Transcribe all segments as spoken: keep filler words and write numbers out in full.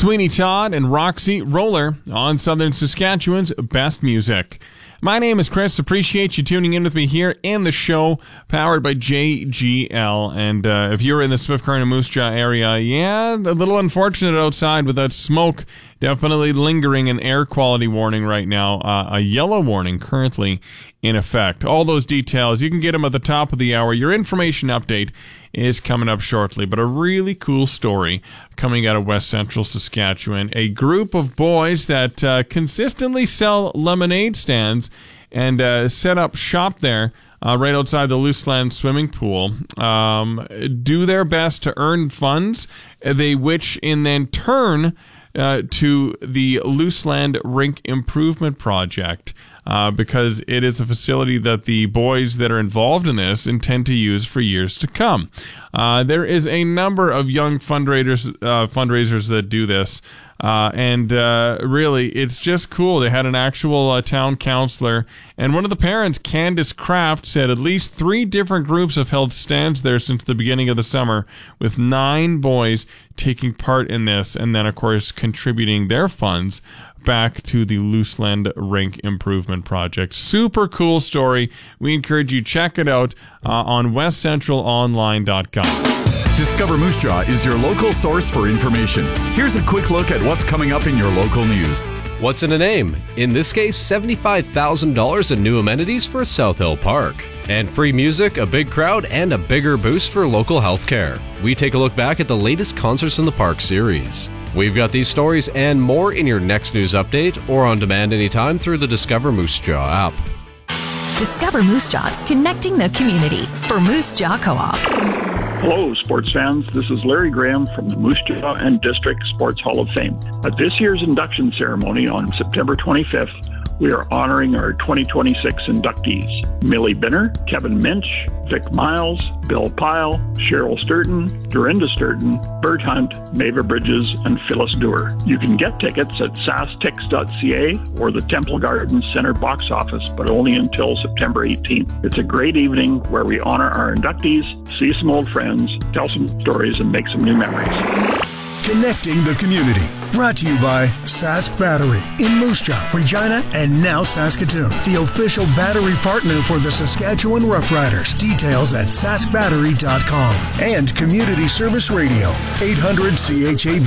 Sweeney Todd and Roxy Roller on Southern Saskatchewan's best music. My name is Chris. Appreciate you tuning in with me here in the show, powered by J G L. And uh, if you're in the Swift Current and Moose Jaw area, yeah, a little unfortunate outside with that smoke. Definitely lingering an air quality warning right now. Uh, a yellow warning currently in effect. All those details, you can get them at the top of the hour. Your information update is coming up shortly, but a really cool story coming out of West Central Saskatchewan. A group of boys that uh, consistently sell lemonade stands and uh, set up shop there uh, right outside the Looseland swimming pool, um, do their best to earn funds, they which in then turn uh, to the Looseland Rink Improvement Project. Uh, because it is a facility that the boys that are involved in this intend to use for years to come. Uh, there is a number of young fundraisers, uh, fundraisers that do this, uh, and uh, really, it's just cool. They had an actual uh, town councillor, and one of the parents, Candace Kraft, said at least three different groups have held stands there since the beginning of the summer, with nine boys taking part in this, and then, of course, contributing their funds back to the Looseland Rink Improvement Project. Super cool story. We encourage you check it out uh, on west central online dot com. Discover Moose Jaw is your local source for information. Here's a quick look at what's coming up in your local news. What's in a name? In this case, seventy-five thousand dollars in new amenities for South Hill Park. And free music, a big crowd, and a bigger boost for local healthcare. We take a look back at the latest Concerts in the Park series. We've got these stories and more in your next news update or on demand anytime through the Discover Moose Jaw app. Discover Moose Jaw is connecting the community for Moose Jaw Co-op. Hello, sports fans. This is Larry Graham from the Moose Jaw and District Sports Hall of Fame. At this year's induction ceremony on September twenty-fifth, we are honoring our twenty twenty-six inductees. Millie Binner, Kevin Minch, Vic Miles, Bill Pyle, Cheryl Sturton, Dorinda Sturton, Bert Hunt, Maeva Bridges, and Phyllis Dewar. You can get tickets at s a s tix dot c a or the Temple Gardens Center box office, but only until September eighteenth. It's a great evening where we honor our inductees, see some old friends, tell some stories, and make some new memories. Connecting the community. Brought to you by Sask Battery in Moose Jaw, Regina, and now Saskatoon. The official battery partner for the Saskatchewan Roughriders. Details at sask battery dot com. And Community Service Radio, eight hundred C H A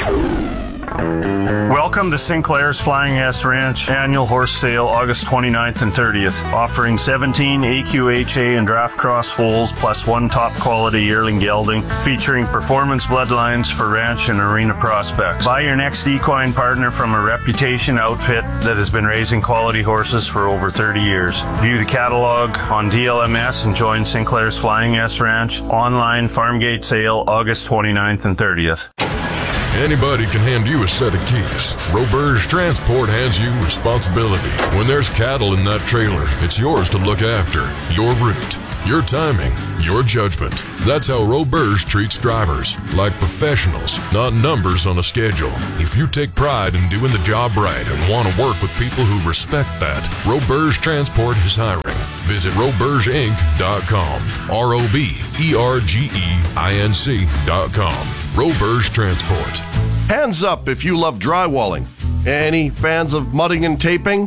V. Welcome to Sinclair's Flying S Ranch annual horse sale August twenty-ninth and thirtieth, offering seventeen A Q H A and draft cross foals plus one top quality yearling gelding, featuring performance bloodlines for ranch and arena prospects. Buy your next equine partner from a reputation outfit that has been raising quality horses for over thirty years. View the catalog on D L M S and join Sinclair's Flying S Ranch online farm gate sale August twenty-ninth and thirtieth. Anybody can hand you a set of keys. Roberge Transport hands you responsibility. When there's cattle in that trailer, it's yours to look after. Your route, your timing, your judgment. That's how Roberge treats drivers, like professionals, not numbers on a schedule. If you take pride in doing the job right and want to work with people who respect that, Roberge Transport is hiring. Visit roberge inc dot com. R O B E R G E I N C dot com. Roberge Transport. Hands up if you love drywalling. Any fans of mudding and taping?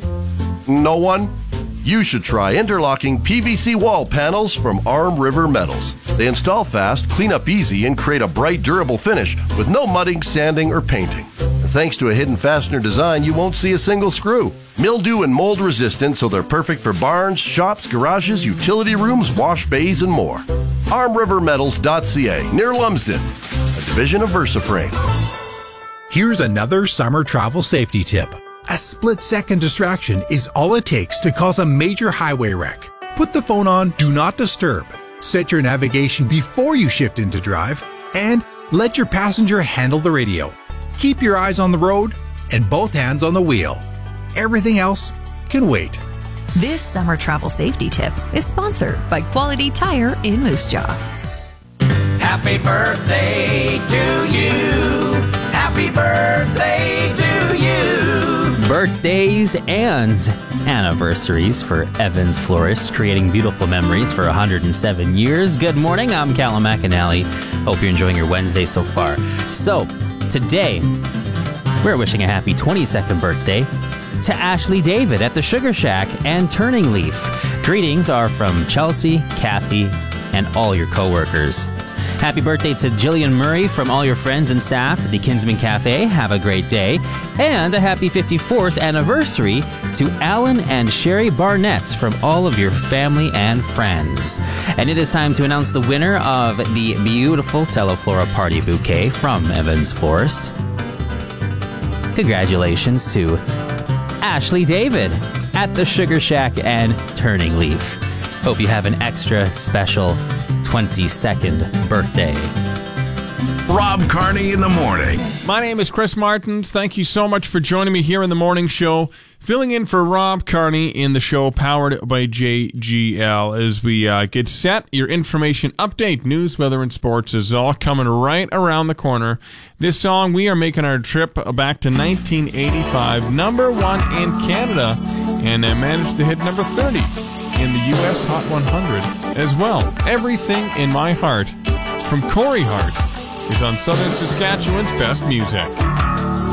No one? You should try interlocking P V C wall panels from Arm River Metals. They install fast, clean up easy, and create a bright, durable finish with no mudding, sanding, or painting. And thanks to a hidden fastener design, you won't see a single screw. Mildew and mold resistant, so they're perfect for barns, shops, garages, utility rooms, wash bays, and more. arm river metals dot c a, near Lumsden, a division of VersaFrame. Here's another summer travel safety tip. A split-second distraction is all it takes to cause a major highway wreck. Put the phone on Do Not Disturb. Set your navigation before you shift into drive, and let your passenger handle the radio. Keep your eyes on the road and both hands on the wheel. Everything else can wait. This summer travel safety tip is sponsored by Quality Tire in Moose Jaw. Happy birthday to you. Happy birthday to you. Birthdays and anniversaries for Evans Florist, creating beautiful memories for one hundred seven years. Good morning, I'm Callum McAnally. Hope you're enjoying your Wednesday so far. So, today, We're wishing a happy twenty-second birthday to Ashley David at the Sugar Shack and Turning Leaf. Greetings are from Chelsea, Kathy, and all your coworkers. Happy birthday to Jillian Murray from all your friends and staff at the Kinsman Cafe. Have a great day. And a happy fifty-fourth anniversary to Alan and Sherry Barnett from all of your family and friends. And it is time to announce the winner of the beautiful Teleflora Party Bouquet from Evans Florist. Congratulations to Ashley David at the Sugar Shack and Turning Leaf. Hope you have an extra special twenty-second birthday. Rob Carney in the morning. My name is Chris Martins. Thank you so much for joining me here in the morning show. Filling in for Rob Carney in the show powered by J G L as we uh, get set. Your information update, news, weather, and sports is all coming right around the corner. This song, we are making our trip back to nineteen eighty-five, number one in Canada, and uh, managed to hit number thirty in the U S Hot one hundred as well. Everything in My Heart from Corey Hart is on Southern Saskatchewan's Best Music.